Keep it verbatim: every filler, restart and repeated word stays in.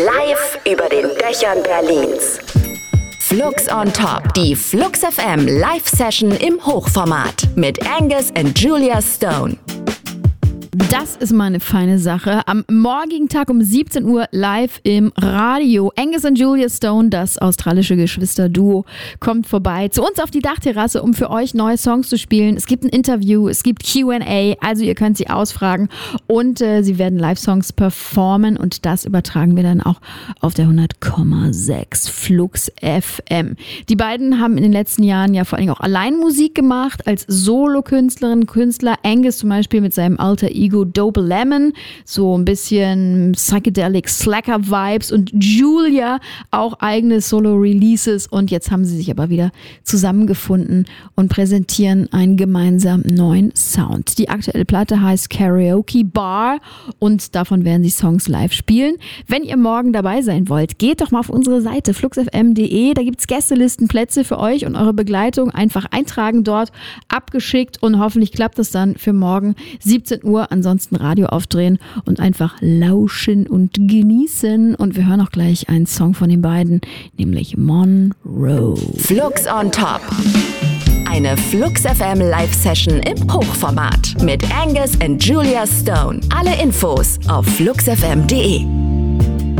live über den Dächern Berlins. Flux on Top, die Flux F M Live-Session im Hochformat mit Angus und Julia Stone. Das ist mal eine feine Sache. Am morgigen Tag um siebzehn Uhr live im Radio. Angus und Julia Stone, das australische Geschwisterduo, kommt vorbei zu uns auf die Dachterrasse, um für euch neue Songs zu spielen. Es gibt ein Interview, es gibt Q and A, also ihr könnt sie ausfragen und äh, sie werden Live-Songs performen und das übertragen wir dann auch auf der hundert Komma sechs Flux F M. Die beiden haben in den letzten Jahren ja vor allem auch allein Musik gemacht, als Solo-Künstlerin, Künstler. Angus zum Beispiel mit seinem Alter Ego Dope Lemon, so ein bisschen Psychedelic Slacker Vibes und Julia auch eigene Solo-Releases und jetzt haben sie sich aber wieder zusammengefunden und präsentieren einen gemeinsamen neuen Sound. Die aktuelle Platte heißt Karaoke Bar und davon werden sie Songs live spielen. Wenn ihr morgen dabei sein wollt, geht doch mal auf unsere Seite flux f m punkt d e, da gibt es Gästelistenplätze für euch und eure Begleitung. Einfach eintragen dort, abgeschickt und hoffentlich klappt es dann für morgen siebzehn Uhr. Ansonsten Radio aufdrehen und einfach lauschen und genießen. Und wir hören auch gleich einen Song von den beiden, nämlich Monroe. Flux on Top. Eine Flux F M Live-Session im Hochformat mit Angus und Julia Stone. Alle Infos auf flux f m punkt d e.